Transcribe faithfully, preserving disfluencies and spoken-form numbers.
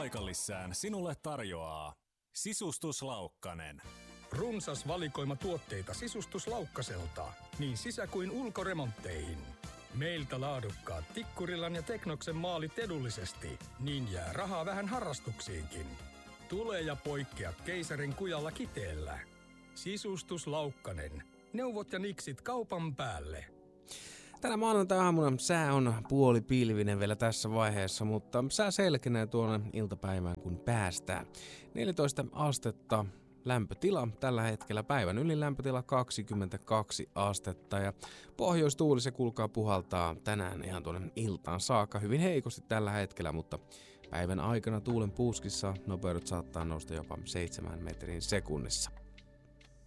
paikallissään sinulle tarjoaa Sisustuslaukkanen. Runsas valikoima tuotteita Sisustuslaukkaselta, niin sisä- kuin ulkoremontteihin. Meiltä laadukkaat Tikkurilan ja Teknoksen maalit edullisesti, niin jää rahaa vähän harrastuksiinkin. Tule ja poikkea keisarin kujalla Kiteellä. Sisustuslaukkanen. Neuvot ja niksit kaupan päälle. Tänä maanantai-aamuna sää on puolipilvinen vielä tässä vaiheessa, mutta sää selkenee tuonne iltapäivään kun päästään. neljätoista astetta lämpötila tällä hetkellä, päivän ylin lämpötila kaksikymmentäkaksi astetta ja pohjoistuuli se kuulkaa puhaltaa tänään ihan tuonne iltaan saakka hyvin heikosti tällä hetkellä, mutta päivän aikana tuulen puuskissa nopeudet saattaa nousta jopa seitsemän metrin sekunnissa.